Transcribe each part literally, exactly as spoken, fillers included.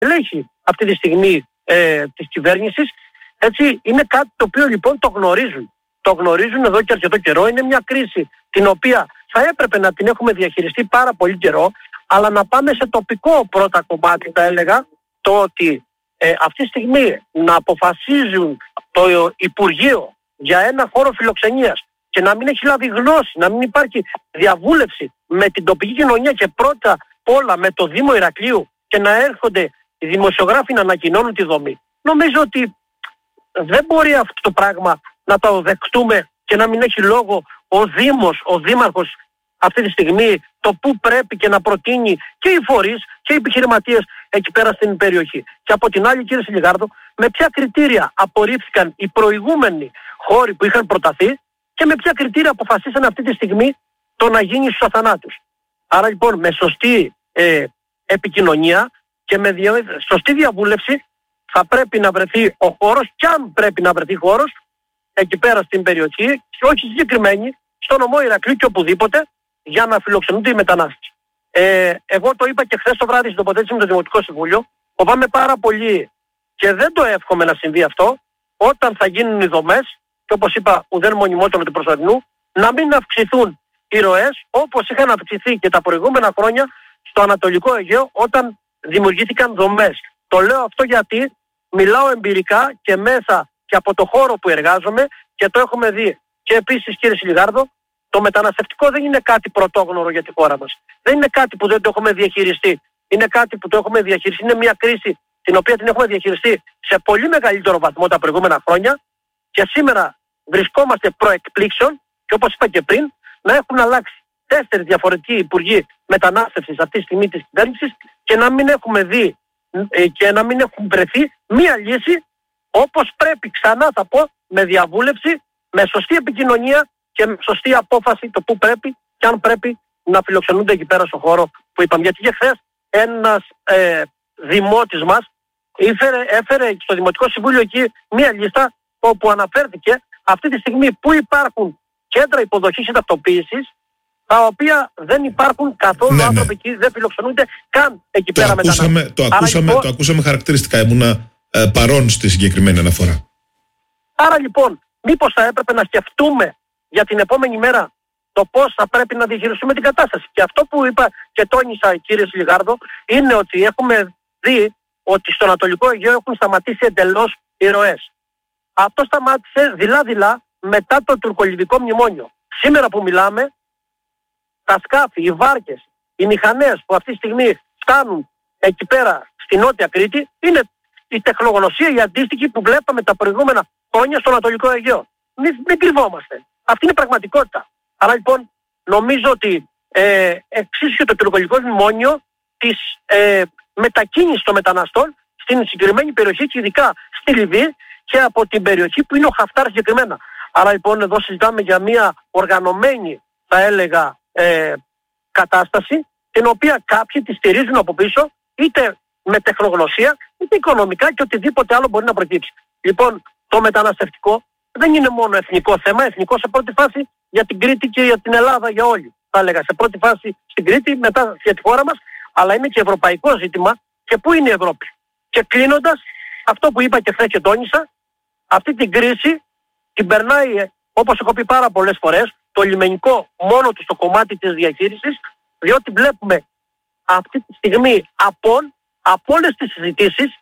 στελέχη αυτή τη στιγμή ε, της κυβέρνησης. Έτσι, είναι κάτι το οποίο λοιπόν το γνωρίζουν. Το γνωρίζουν εδώ και αρκετό καιρό. Είναι μια κρίση την οποία θα έπρεπε να την έχουμε διαχειριστεί πάρα πολύ καιρό, αλλά να πάμε σε τοπικό πρώτα κομμάτι, θα έλεγα, το ότι ε, αυτή τη στιγμή να αποφασίζουν το Υπουργείο για ένα χώρο φιλοξενίας και να μην έχει λάβει γνώση, να μην υπάρχει διαβούλευση με την τοπική κοινωνία και πρώτα όλα με το Δήμο Ηρακλείου και να έρχονται οι δημοσιογράφοι να ανακοινώνουν τη δομή. Νομίζω ότι δεν μπορεί αυτό το πράγμα να το δεχτούμε και να μην έχει λόγο ο Δήμος, ο Δήμαρχος αυτή τη στιγμή το που πρέπει και να προτείνει και οι φορείς και οι επιχειρηματίες εκεί πέρα στην περιοχή. Και από την άλλη, κύριε Σιλιγάρδο, με ποια κριτήρια απορρίφθηκαν οι προηγούμενοι χώροι που είχαν προταθεί και με ποια κριτήρια αποφασίσαν αυτή τη στιγμή το να γίνει στους αθανάτους. Άρα λοιπόν με σωστή ε, επικοινωνία και με δια, σωστή διαβούλευση θα πρέπει να βρεθεί ο χώρος, και αν πρέπει να βρεθεί χώρος εκεί πέρα στην περιοχή, και όχι συγκεκριμένη, στο νομό Ηρακλείου και οπουδήποτε, για να φιλοξενούνται οι μετανάστες. Ε, εγώ το είπα και χθες το βράδυ στην τοποθέτηση με το Δημοτικό Συμβούλιο, φοβάμαι πάρα πολύ και δεν το εύχομαι να συμβεί αυτό, όταν θα γίνουν οι δομές, και όπως είπα ουδέν μονιμότερο του προσωρινού, να μην αυξηθούν οι ροές όπως είχαν αυξηθεί και τα προηγούμενα χρόνια στο Ανατολικό Αιγαίο όταν δημιουργήθηκαν δομές. Το λέω αυτό γιατί μιλάω εμπειρικά και μέσα και από το χώρο που εργάζομαι και το έχουμε δει. Και επίσης, κύριε Σιλιγάρδο, το μεταναστευτικό δεν είναι κάτι πρωτόγνωρο για τη χώρα μας. Δεν είναι κάτι που δεν το έχουμε διαχειριστεί. Είναι κάτι που το έχουμε διαχειριστεί. Είναι μια κρίση την οποία την έχουμε διαχειριστεί σε πολύ μεγαλύτερο βαθμό τα προηγούμενα χρόνια και σήμερα βρισκόμαστε προεκπλήξεων και όπως είπα και πριν, να έχουν αλλάξει τέσσερις διαφορετικοί υπουργοί μετανάστευσης αυτή τη στιγμή της κυβέρνησης και να μην έχουμε δει και να μην έχουν βρεθεί μία λύση όπως πρέπει, ξανά θα πω, με διαβούλευση, με σωστή επικοινωνία και με σωστή απόφαση το που πρέπει και αν πρέπει να φιλοξενούνται εκεί πέρα στο χώρο που είπαμε. Γιατί και χθες ένας ε, δημότης μας έφερε, έφερε στο Δημοτικό Συμβούλιο εκεί μία λίστα όπου αναφέρθηκε αυτή τη στιγμή που υπάρχουν κέντρα υποδοχής και ταυτοποίησης τα οποία δεν υπάρχουν καθόλου, ναι, άνθρωποι εκεί, ναι, δεν φιλοξενούνται καν εκεί το πέρα ακούσαμε, το, ακούσαμε, λοιπόν, το ακούσαμε χαρακτηριστικά, ήμουνα ε, παρόν στη συγκεκριμένη αναφορά. Άρα λοιπόν, μήπως θα έπρεπε να σκεφτούμε για την επόμενη μέρα το πώς θα πρέπει να διαχειριστούμε την κατάσταση. Και αυτό που είπα και τόνισα, κύριε Σιλιγάρδο, είναι ότι έχουμε δει ότι στο Ανατολικό Αιγαίο έχουν σταματήσει εντελώς οι ροές. Αυτό σταμάτησε δειλά-δειλά μετά το τουρκολιβικό μνημόνιο. Σήμερα που μιλάμε, τα σκάφη, οι βάρκες, οι μηχανές που αυτή τη στιγμή φτάνουν εκεί πέρα στη Νότια Κρήτη είναι η τεχνογνωσία, η αντίστοιχη που βλέπαμε τα προηγούμενα χρόνια στο Ανατολικό Αιγαίο. Μην, μην κρυβόμαστε. Αυτή είναι η πραγματικότητα. Άρα λοιπόν νομίζω ότι ε, εξίσου και το τουρκολιβικό μνημόνιο της ε, μετακίνησης των μεταναστών στην συγκεκριμένη περιοχή και ειδικά στη Λιβύη και από την περιοχή που είναι ο Χαφτάρ συγκεκριμένα. Άρα λοιπόν εδώ συζητάμε για μια οργανωμένη, θα έλεγα, ε, κατάσταση την οποία κάποιοι τη στηρίζουν από πίσω είτε με τεχνογνωσία είτε οικονομικά και οτιδήποτε άλλο μπορεί να προκύψει. Λοιπόν, το μεταναστευτικό δεν είναι μόνο εθνικό θέμα, εθνικό σε πρώτη φάση για την Κρήτη και για την Ελλάδα, για όλοι. Θα έλεγα σε πρώτη φάση στην Κρήτη, μετά για τη χώρα μας, αλλά είναι και ευρωπαϊκό ζήτημα και πού είναι η Ευρώπη. Και κλείνοντας, αυτό που είπα και χθες και τόνισα, αυτή την κρίση την περνάει, όπως έχω πει πάρα πολλές φορές, το λιμενικό μόνο του στο κομμάτι της διαχείρισης, διότι βλέπουμε αυτή τη στιγμή από, από όλες τις συζητήσεις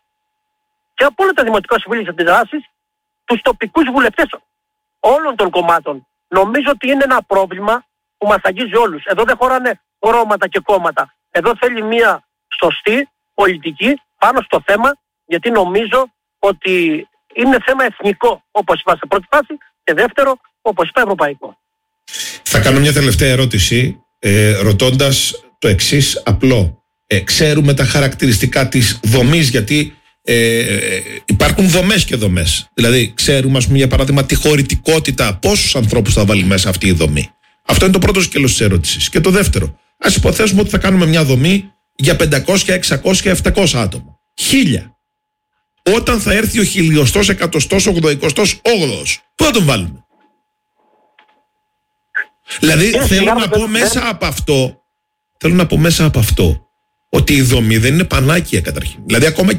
και από όλα τα δημοτικά συμβούλια της αντιδράσεις, τους τοπικούς βουλευτές όλων των κομμάτων. Νομίζω ότι είναι ένα πρόβλημα που μας αγγίζει όλους. Εδώ δεν χωράνε χρώματα και κόμματα. Εδώ θέλει μια σωστή πολιτική πάνω στο θέμα, γιατί νομίζω ότι είναι θέμα εθνικό, όπως είπα σε πρώτη φάση, και δεύτερο, όπως είπα, ευρωπαϊκό. Θα κάνω μια τελευταία ερώτηση, ε, ρωτώντας το εξής απλό. Ε, ξέρουμε τα χαρακτηριστικά της δομής, γιατί ε, υπάρχουν δομές και δομές. Δηλαδή, ξέρουμε, ας πούμε, για παράδειγμα, τη χωρητικότητα, πόσους ανθρώπους θα βάλει μέσα αυτή η δομή. Αυτό είναι το πρώτο σκέλος της ερώτησης. Και το δεύτερο, ας υποθέσουμε ότι θα κάνουμε μια δομή για πεντακόσια, εξακόσια, επτακόσια άτομα. Χίλια. Όταν θα έρθει ο χιλιοστός, εκατοστός, ογδοηκοστός, όγδοος, πού θα τον βάλουμε? Δηλαδή θέλω να πω μέσα από αυτό, θέλω να πω μέσα από αυτό ότι η δομή δεν είναι πανάκια καταρχήν. Δηλαδή, ακόμα και